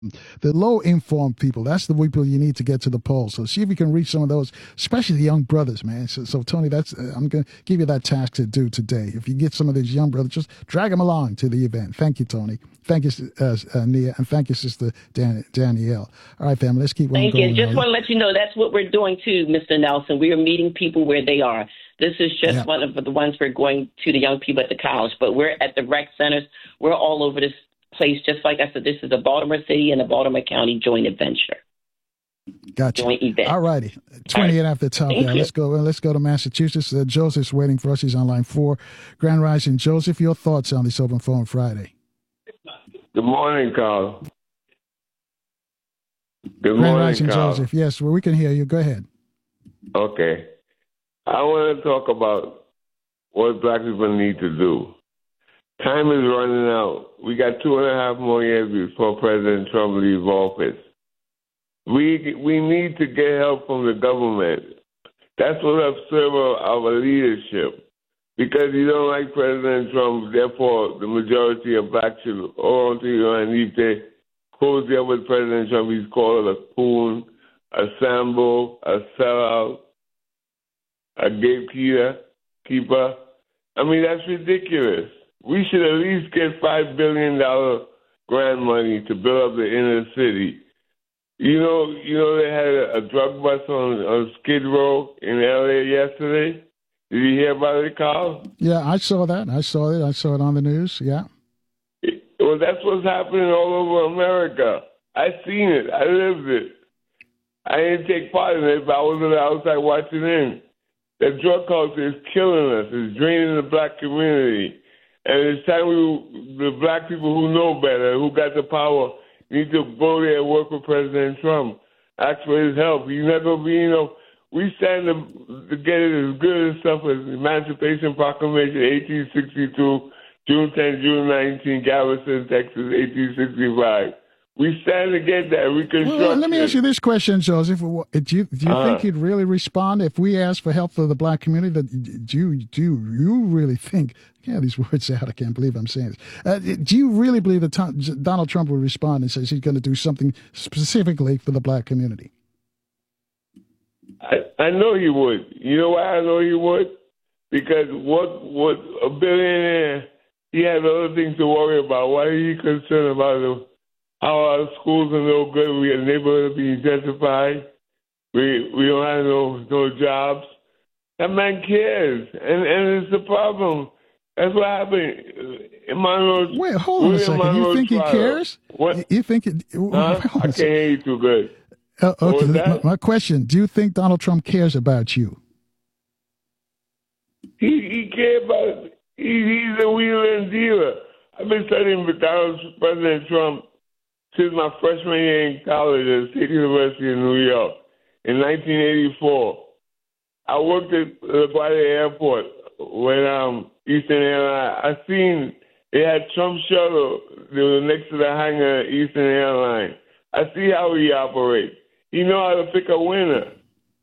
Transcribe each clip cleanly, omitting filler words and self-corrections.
The low-informed people, that's the people you need to get to the polls. So see if you can reach some of those, especially the young brothers, man. So Tony, that's I'm going to give you that task to do today. If you get some of these young brothers, just drag them along to the event. Thank you, Tony. Thank you, Nia, and thank you, Sister Danielle. All right, family, let's keep on Thank you. going. Just want to let you know that's what we're doing too, Mr. Nelson. We are meeting people where they are. This is just one of the ones we're going to the young people at the college, but we're at the rec centers. We're all over this place. Just like I said, this is a Baltimore City and a Baltimore County joint adventure. Gotcha. Joint event. All righty. 28 after the top. Let's go. Let's go to Massachusetts. Joseph's waiting for us. He's on line 4. Grand Rising. Joseph, your thoughts on this Open Forum Friday? Good morning, Carl. Good Grand morning, Rising, Carl. Joseph. Yes, well, we can hear you. Go ahead. Okay. I want to talk about what black people need to do. Time is running out. We got 2.5 more years before President Trump leaves office. We need to get help from the government. That's what upset our leadership. Because you don't like President Trump, therefore the majority of blacks should hold on to you, and if they cozy up with President Trump, he's called a coon, a sambo, a sellout, a gatekeeper. I mean, that's ridiculous. We should at least get $5 billion grant money to build up the inner city. You know, they had a drug bust on Skid Row in L.A. yesterday. Did you hear about it, Carl? Yeah, I saw that. I saw it on the news. Yeah. Well, that's what's happening all over America. I seen it. I lived it. I didn't take part in it, but I was on the outside watching in. The drug culture is killing us. It's draining the black community. And it's time the black people who know better, who got the power, need to go there and work with President Trump. Ask for his help. He's not going to be, we stand to get it as good as stuff as Emancipation Proclamation 1862, June 10, June 19, Galveston, Texas, 1865. We stand to get that Reconstruction. Well, let me ask you this question, Joseph. Do you think he'd really respond if we asked for help for the black community? Do you really think? Yeah, these words out. I can't believe I'm saying this. Do you really believe that Donald Trump would respond and says he's going to do something specifically for the black community? I know he would. You know why I know he would? Because what a billionaire, he has other things to worry about. Why are you concerned about how our schools are no good? We have neighborhoods being gentrified. We don't have no jobs. That man cares, and it's a problem. That's what happened. Wait, hold on a second. You think he cares? What? You think I can't hear you too good. Okay, my question, do you think Donald Trump cares about you? He cares about it. He's a wheeler and dealer. I've been studying President Trump since my freshman year in college at State University in New York in 1984. I worked at LaGuardia Airport when Eastern Airlines. I seen they had Trump shuttle. They were next to the hangar at Eastern Airlines. I see how he operates. He know how to pick a winner.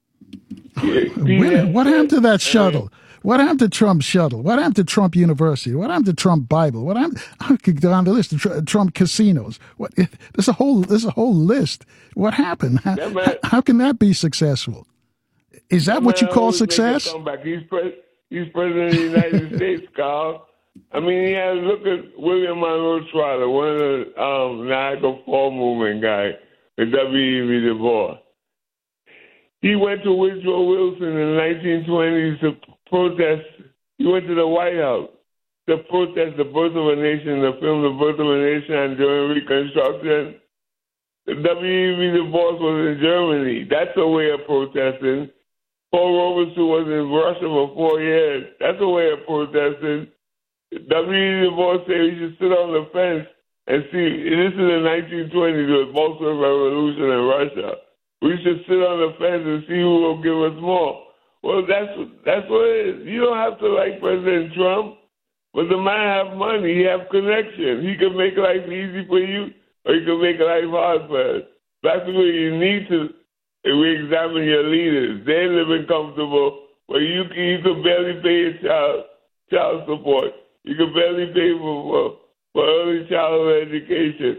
What happened to that shuttle? What happened to Trump's shuttle? What happened to Trump University? What happened to Trump Bible? What happened? I could go on the list. Trump casinos. There's a whole list. What happened? How can that be successful? Is that what you call success? He's president of the United States, Carl. I mean, he has look at William Monroe Trotter, one of the Niagara Fall movement guys, the W.E.B. Du Bois. He went to Woodrow Wilson in the 1920s to protest. He went to the White House to protest the birth of a nation, the film The Birth of a Nation, and during Reconstruction. The W.E.B. Du Bois was in Germany. That's a way of protesting. Paul Robeson was in Russia for 4 years. That's a way of protesting. W.E.B. Du Bois said we should sit on the fence and see. This is the 1920s, the Bolshevik Revolution in Russia. We should sit on the fence and see who will give us more. Well, that's what it is. You don't have to like President Trump, but the man have money. He have connection. He can make life easy for you, or he can make life hard for us. That's what you need to re-examine your leaders. They're living comfortable, but you can barely pay your child support. You can barely pay for early childhood education.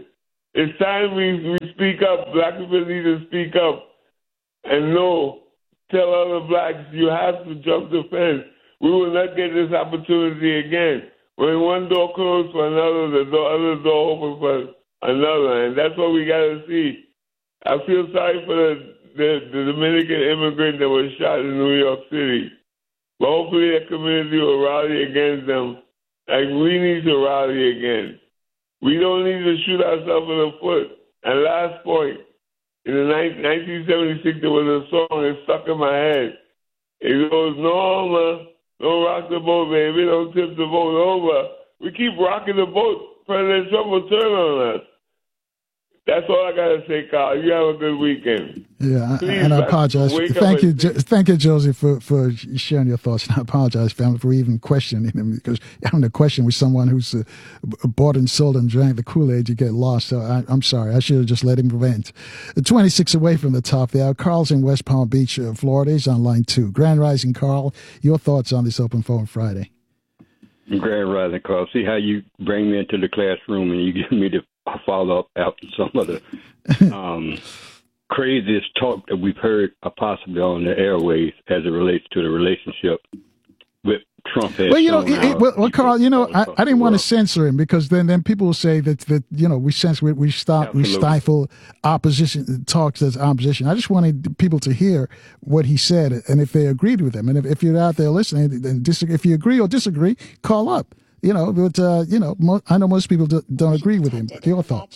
It's time we speak up. Black people need to speak up and tell other blacks, you have to jump the fence. We will not get this opportunity again. When one door closed for another, the other door open for another, and that's what we got to see. I feel sorry for the Dominican immigrant that was shot in New York City. But hopefully the community will rally against them like we need to rally again. We don't need to shoot ourselves in the foot. And last point, in 1976, there was a song that stuck in my head. It goes, no, don't rock the boat, baby, don't tip the boat over. We keep rocking the boat, President Trump will turn on us. That's all I got to say, Carl. You have a good weekend. Yeah, Please, and I apologize. Thank you, Josie, for sharing your thoughts. And I apologize, family, for even questioning him, because having a question with someone who's bought and sold and drank the Kool-Aid, you get lost. So I'm sorry. I should have just let him vent. 26 away from the top there. Carl's in West Palm Beach, Florida. He's on line 2. Grand Rising, Carl. Your thoughts on this open phone Friday? Grand Rising, Carl. See how you bring me into the classroom and you give me the follow up after some of the craziest talk that we've heard possibly on the airways as it relates to the relationship with Trump. Well, Carl, I didn't want to censor him, because then people will say that we stifle opposition talks as opposition. I just wanted people to hear what he said, and if they agreed with him, and if you're out there listening, then if you agree or disagree, call up. But I know most people don't agree with him. Your thoughts?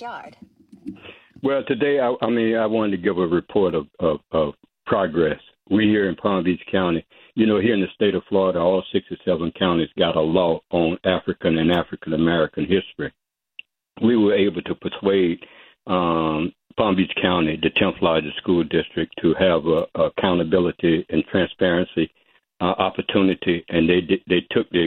Well, today, I wanted to give a report of progress. We here in Palm Beach County, here in the state of Florida, all 67 counties got a law on African and African American history. We were able to persuade Palm Beach County, the 10th largest school district, to have a accountability and transparency opportunity, and they took the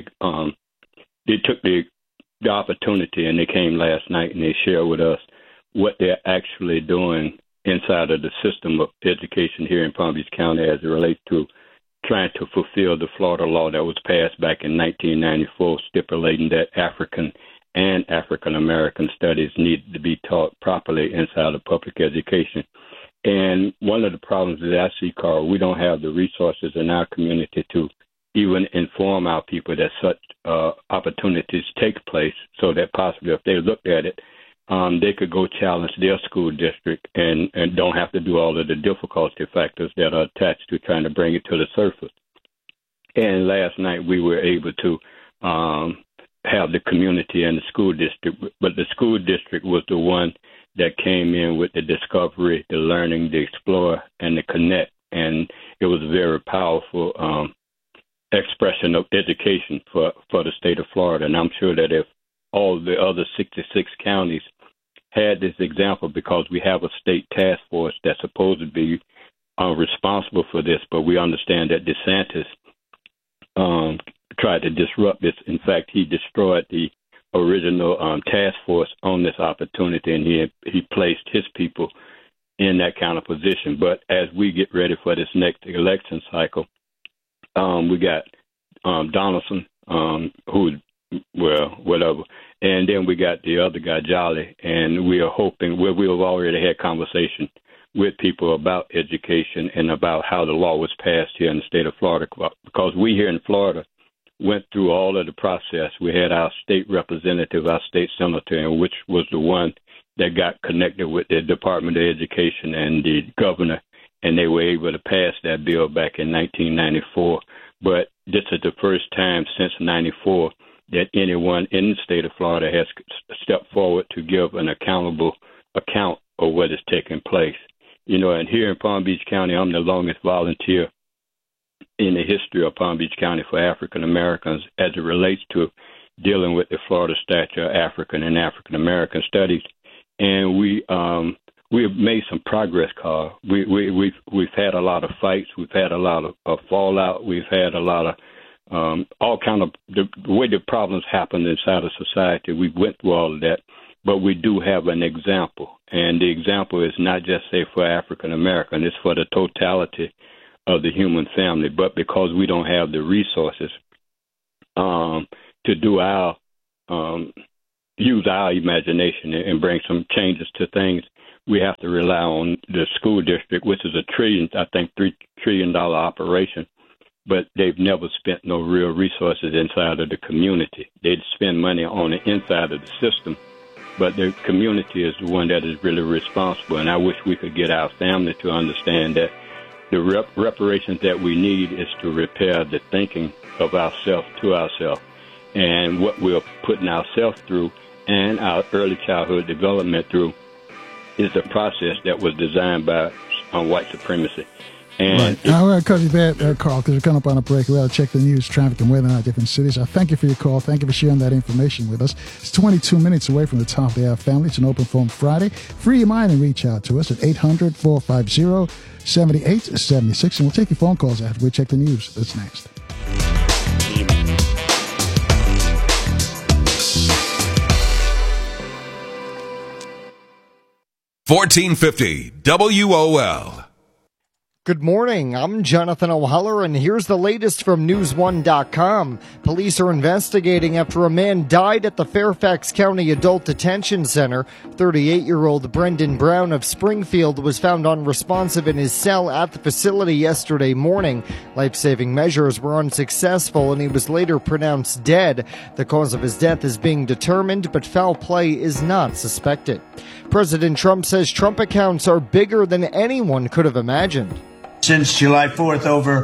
opportunity, and they came last night and they shared with us what they're actually doing inside of the system of education here in Palm Beach County as it relates to trying to fulfill the Florida law that was passed back in 1994, stipulating that African and African American studies need to be taught properly inside of public education. And one of the problems that I see, Carl, we don't have the resources in our community to even inform our people that such opportunities take place, so that possibly if they looked at it, they could go challenge their school district and don't have to do all of the difficulty factors that are attached to trying to bring it to the surface. And last night we were able to have the community and the school district, but the school district was the one that came in with the discovery, the learning, the explore, and the connect. And it was a very powerful expression of education for the state of Florida. And I'm sure that if all the other 66 counties had this example, because we have a state task force that's supposed to be responsible for this, but we understand that DeSantis tried to disrupt this. In fact, he destroyed the original task force on this opportunity, and he placed his people in that kind of position. But as we get ready for this next election cycle, we got Donaldson, whatever. And then we got the other guy, Jolly, and we are hoping, we have already had conversation with people about education and about how the law was passed here in the state of Florida, because we here in Florida went through all of the process. We had our state representative, our state senator, and which was the one that got connected with the Department of Education and the governor, and they were able to pass that bill back in 1994. But this is the first time since 94 that anyone in the state of Florida has stepped forward to give an accountable account of what is taking place. And here in Palm Beach County, I'm the longest volunteer in the history of Palm Beach County for African Americans as it relates to dealing with the Florida Statute of African and African American Studies. And we have made some progress, Carl. We've had a lot of fights. We've had a lot of fallout. We've had a lot of all kind of the way the problems happen inside of society. We went through all of that, but we do have an example, and the example is not just say for African American; it's for the totality of the human family. But because we don't have the resources to do our use our imagination and bring some changes to things, we have to rely on the school district, which is $3 trillion operation. But they've never spent no real resources inside of the community. They'd spend money on the inside of the system, but the community is the one that is really responsible. And I wish we could get our family to understand that the reparations that we need is to repair the thinking of ourselves to ourselves. And what we're putting ourselves through and our early childhood development through is a process that was designed by white supremacy. And right. I want to cut you there, Carl, because we're coming up on a break. We got to check the news, traffic, and weather in our different cities. I thank you for your call. Thank you for sharing that information with us. It's 22 minutes away from the top of the hour, family. It's an open phone Friday. Free your mind and reach out to us at 800-450-7876. And we'll take your phone calls after we check the news. That's next. 1450 WOL. Good morning. I'm Jonathan O'Halloran, and here's the latest from News1.com. Police are investigating after a man died at the Fairfax County Adult Detention Center. 38-year-old Brendan Brown of Springfield was found unresponsive in his cell at the facility yesterday morning. Life-saving measures were unsuccessful, and he was later pronounced dead. The cause of his death is being determined, but foul play is not suspected. President Trump says Trump accounts are bigger than anyone could have imagined. Since July 4th, over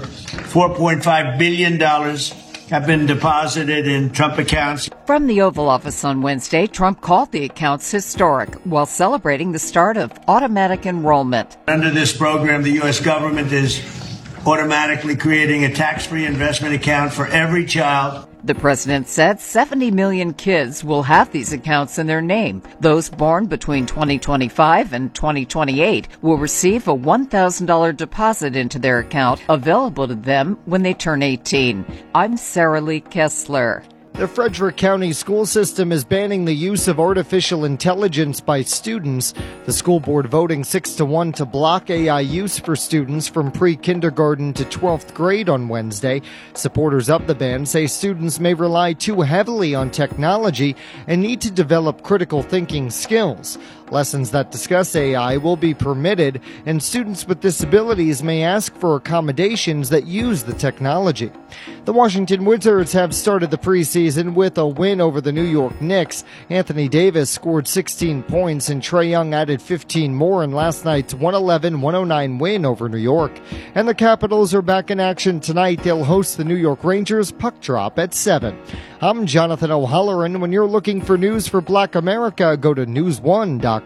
$4.5 billion have been deposited in Trump accounts. From the Oval Office on Wednesday, Trump called the accounts historic while celebrating the start of automatic enrollment. Under this program, the U.S. government is automatically creating a tax-free investment account for every child. The president said 70 million kids will have these accounts in their name. Those born between 2025 and 2028 will receive a $1,000 deposit into their account available to them when they turn 18. I'm Sarah Lee Kessler. The Frederick County school system is banning the use of artificial intelligence by students. The school board voting 6-1 to block AI use for students from pre-kindergarten to 12th grade on Wednesday. Supporters of the ban say students may rely too heavily on technology and need to develop critical thinking skills. Lessons that discuss AI will be permitted, and students with disabilities may ask for accommodations that use the technology. The Washington Wizards have started the preseason with a win over the New York Knicks. Anthony Davis scored 16 points, and Trae Young added 15 more in last night's 111-109 win over New York. And the Capitals are back in action tonight. They'll host the New York Rangers. Puck drop at 7. I'm Jonathan O'Halloran. When you're looking for news for Black America, go to News1.com.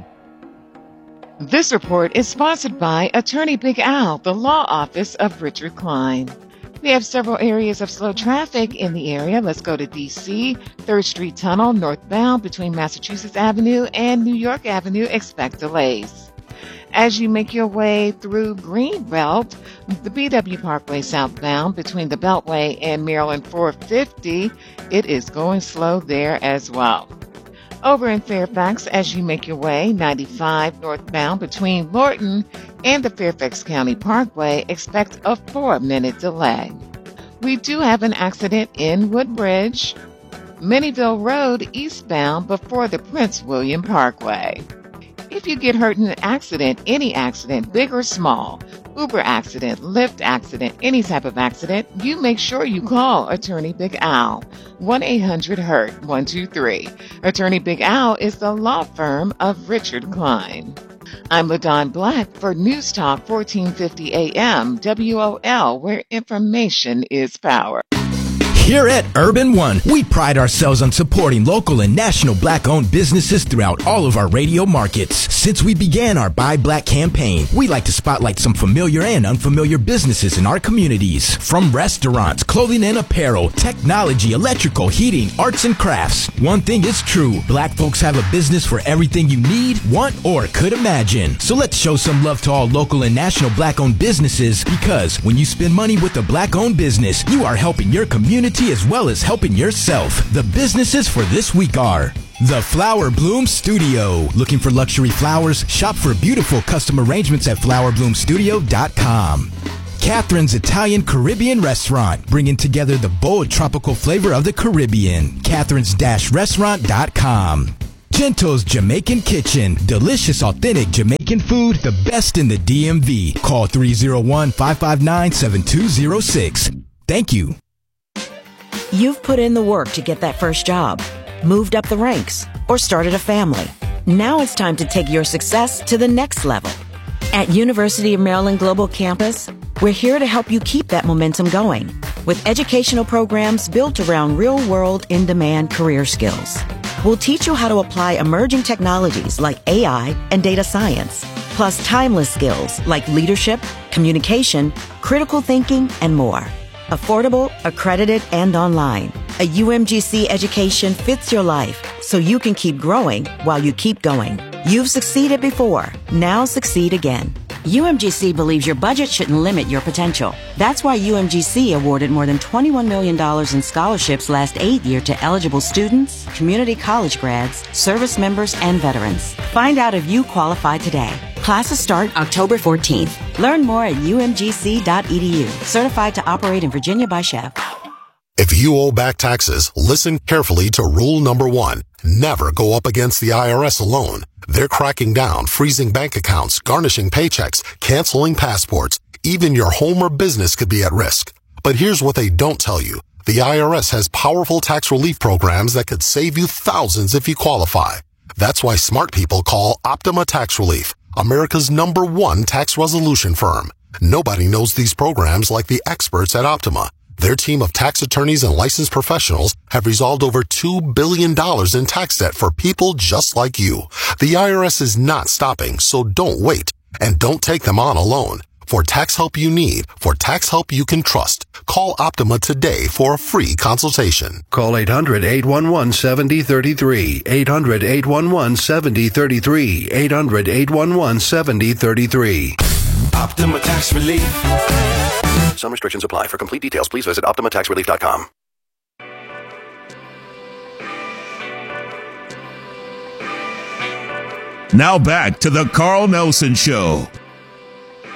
This report is sponsored by Attorney Big Al, the law office of Richard Klein. We have several areas of slow traffic in the area. Let's go to D.C. 3rd Street Tunnel northbound between Massachusetts Avenue and New York Avenue. Expect delays. As you make your way through Greenbelt, the BW Parkway southbound between the Beltway and Maryland 450, it is going slow there as well. Over in Fairfax, as you make your way 95 northbound between Lorton and the Fairfax County Parkway, expect a 4-minute delay. We do have an accident in Woodbridge, Minnieville Road eastbound before the Prince William Parkway. If you get hurt in an accident, any accident, big or small, Uber accident, Lyft accident, any type of accident, you make sure you call Attorney Big Al, 1-800-HURT-123. Attorney Big Al is the law firm of Richard Klein. I'm LaDon Black for News Talk 1450 AM, WOL, where information is power. Here at Urban One, we pride ourselves on supporting local and national Black-owned businesses throughout all of our radio markets. Since we began our Buy Black campaign, we like to spotlight some familiar and unfamiliar businesses in our communities. From restaurants, clothing and apparel, technology, electrical, heating, arts and crafts. One thing is true, Black folks have a business for everything you need, want, or could imagine. So let's show some love to all local and national Black-owned businesses, because when you spend money with a Black-owned business, you are helping your community as well as helping yourself. The businesses for this week are The Flower Bloom Studio. Looking for luxury flowers? Shop for beautiful custom arrangements at flowerbloomstudio.com. Catherine's Italian Caribbean Restaurant, bringing together the bold tropical flavor of the Caribbean. Catherine's-restaurant.com. Gento's Jamaican Kitchen. Delicious, authentic Jamaican food, the best in the DMV. Call 301-559-7206. Thank you. You've put in the work to get that first job, moved up the ranks, or started a family. Now it's time to take your success to the next level. At University of Maryland Global Campus, we're here to help you keep that momentum going with educational programs built around real-world, in-demand career skills. We'll teach you how to apply emerging technologies like AI and data science, plus timeless skills like leadership, communication, critical thinking, and more. Affordable, accredited, and online. A UMGC education fits your life so you can keep growing while you keep going. You've succeeded before. Now succeed again. UMGC believes your budget shouldn't limit your potential. That's why UMGC awarded more than $21 million in scholarships last 8 years to eligible students, community college grads, service members, and veterans. Find out if you qualify today. Classes start October 14th. Learn more at umgc.edu. Certified to operate in Virginia by Chef. If you owe back taxes, listen carefully to rule number 1. Never go up against the IRS alone. They're cracking down, freezing bank accounts, garnishing paychecks, canceling passports. Even your home or business could be at risk. But here's what they don't tell you. The IRS has powerful tax relief programs that could save you thousands if you qualify. That's why smart people call Optima Tax Relief, America's #1 tax resolution firm. Nobody knows these programs like the experts at Optima. Their team of tax attorneys and licensed professionals have resolved over $2 billion in tax debt for people just like you. The IRS is not stopping, so don't wait. And don't take them on alone. For tax help you need, for tax help you can trust, call Optima today for a free consultation. Call 800-811-7033. 800-811-7033. 800-811-7033. Optima Tax Relief. Some restrictions apply. For complete details, please visit OptimaTaxRelief.com. Now back to the Carl Nelson Show